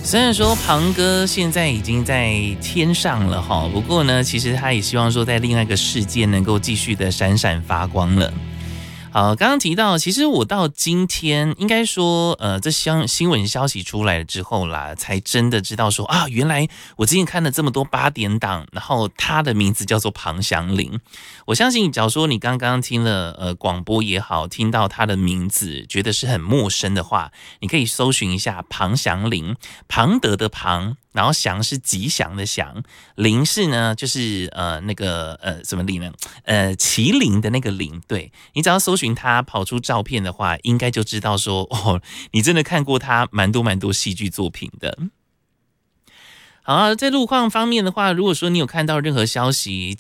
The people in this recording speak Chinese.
虽然说庞哥现在已经在天上了哈，不过呢，其实他也希望说在另外一个世界能够继续的闪闪发光了。好，刚刚提到，其实我到今天应该说，这新闻消息出来了之后啦，才真的知道说啊，原来我之前看了这么多8点档，然后他的名字叫做庞祥林。我相信，假如说你刚刚听了广播也好，听到他的名字觉得是很陌生的话，你可以搜寻一下庞祥林，庞德的庞。然后祥是吉祥的祥，林是呢就是那个什么林呢？麒麟的那个麟。对，你只要搜寻他跑出照片的话，应该就知道说哦，你真的看过他蛮多戏剧作品的。好，在路况方面的话，如果说你有看到任何消息，